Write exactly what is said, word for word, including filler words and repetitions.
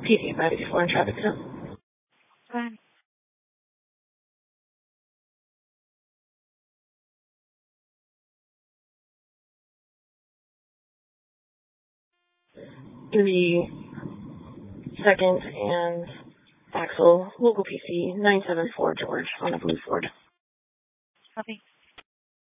P C five eighty-four in traffic zone. Bye. Three second and Axel, local P C nine seven four George on a blue Ford. Copy.